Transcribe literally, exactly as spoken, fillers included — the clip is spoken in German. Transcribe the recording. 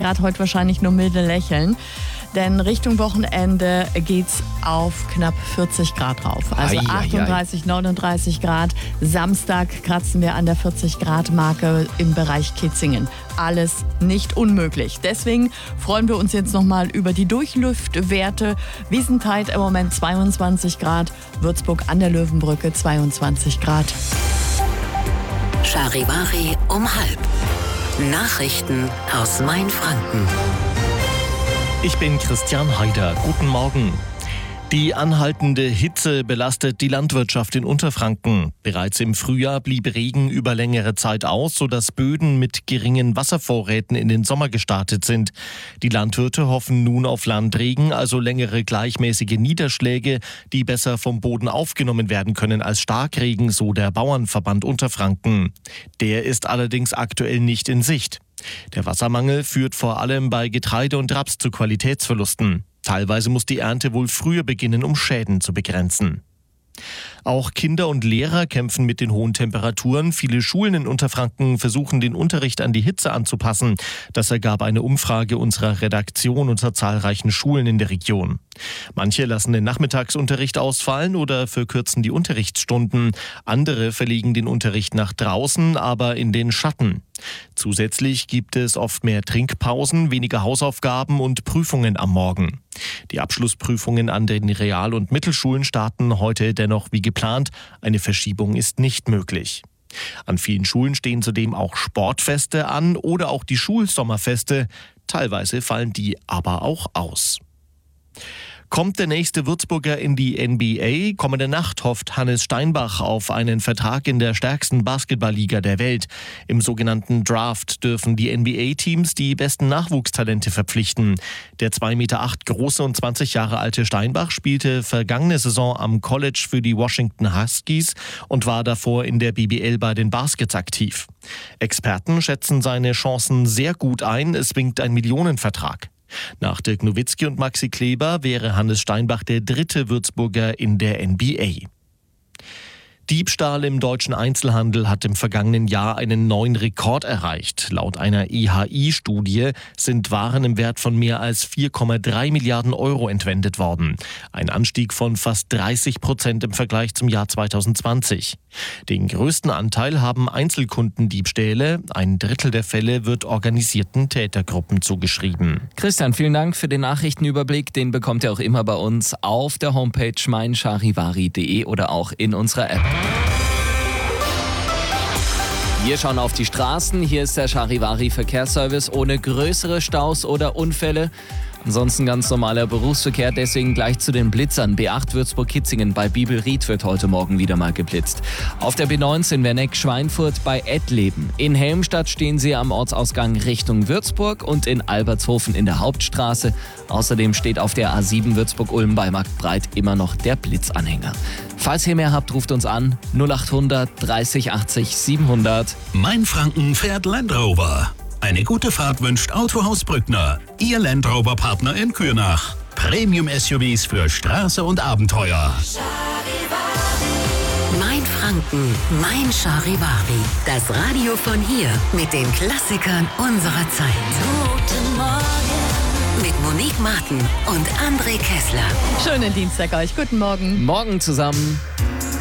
Grad heute wahrscheinlich nur milde lächeln. Denn Richtung Wochenende geht's auf knapp vierzig Grad rauf. Also Ei, ei, achtunddreißig, neununddreißig Grad. Samstag kratzen wir an der vierzig Grad Marke im Bereich Kitzingen. Alles nicht unmöglich. Deswegen freuen wir uns jetzt nochmal über die Durchlüftwerte. Wiesentheit im Moment zweiundzwanzig Grad. Würzburg an der Löwenbrücke zweiundzwanzig Grad. Charivari um halb. Nachrichten aus Mainfranken. Ich bin Christian Haider. Guten Morgen. Die anhaltende Hitze belastet die Landwirtschaft in Unterfranken. Bereits im Frühjahr blieb Regen über längere Zeit aus, sodass Böden mit geringen Wasservorräten in den Sommer gestartet sind. Die Landwirte hoffen nun auf Landregen, also längere gleichmäßige Niederschläge, die besser vom Boden aufgenommen werden können als Starkregen, so der Bauernverband Unterfranken. Der ist allerdings aktuell nicht in Sicht. Der Wassermangel führt vor allem bei Getreide und Raps zu Qualitätsverlusten. Teilweise muss die Ernte wohl früher beginnen, um Schäden zu begrenzen. Auch Kinder und Lehrer kämpfen mit den hohen Temperaturen. Viele Schulen in Unterfranken versuchen, den Unterricht an die Hitze anzupassen. Das ergab eine Umfrage unserer Redaktion unter zahlreichen Schulen in der Region. Manche lassen den Nachmittagsunterricht ausfallen oder verkürzen die Unterrichtsstunden. Andere verlegen den Unterricht nach draußen, aber in den Schatten. Zusätzlich gibt es oft mehr Trinkpausen, weniger Hausaufgaben und Prüfungen am Morgen. Die Abschlussprüfungen an den Real- und Mittelschulen starten heute dennoch wie geplant. Eine Verschiebung ist nicht möglich. An vielen Schulen stehen zudem auch Sportfeste an oder auch die Schulsommerfeste. Teilweise fallen die aber auch aus. Kommt der nächste Würzburger in die N B A? Kommende Nacht hofft Hannes Steinbach auf einen Vertrag in der stärksten Basketballliga der Welt. Im sogenannten Draft dürfen die N B A-Teams die besten Nachwuchstalente verpflichten. Der zwei Meter acht große und zwanzig Jahre alte Steinbach spielte vergangene Saison am College für die Washington Huskies und war davor in der B B L bei den Baskets aktiv. Experten schätzen seine Chancen sehr gut ein. Es winkt ein Millionenvertrag. Nach Dirk Nowitzki und Maxi Kleber wäre Hannes Steinbach der dritte Würzburger in der N B A. Diebstahl im deutschen Einzelhandel hat im vergangenen Jahr einen neuen Rekord erreicht. Laut einer I H I-Studie sind Waren im Wert von mehr als vier Komma drei Milliarden Euro entwendet worden. Ein Anstieg von fast dreißig Prozent im Vergleich zum Jahr zweitausendzwanzig. Den größten Anteil haben Einzelkundendiebstähle. Ein Drittel der Fälle wird organisierten Tätergruppen zugeschrieben. Christian, vielen Dank für den Nachrichtenüberblick. Den bekommt ihr auch immer bei uns auf der Homepage mein charivari punkt de oder auch in unserer App. Wir schauen auf die Straßen. Hier ist der Charivari Verkehrsservice ohne größere Staus oder Unfälle. Ansonsten ganz normaler Berufsverkehr, deswegen gleich zu den Blitzern. B acht Würzburg-Kitzingen bei Bibelried wird heute Morgen wieder mal geblitzt. Auf der B neunzehn Werneck-Schweinfurt bei Ettleben. In Helmstadt stehen sie am Ortsausgang Richtung Würzburg und in Albertshofen in der Hauptstraße. Außerdem steht auf der A sieben Würzburg-Ulm bei Marktbreit immer noch der Blitzanhänger. Falls ihr mehr habt, ruft uns an null acht hundert dreißig achtzig siebenhundert. Mainfranken fährt Land Rover. Eine gute Fahrt wünscht Autohaus Brückner, Ihr Land Rover-Partner in Kürnach. Premium-S U Vs für Straße und Abenteuer. Mainfranken, mein Charivari. Das Radio von hier mit den Klassikern unserer Zeit. Guten Morgen. Mit Monique Martin und André Kessler. Schönen Dienstag euch. Guten Morgen. Morgen zusammen.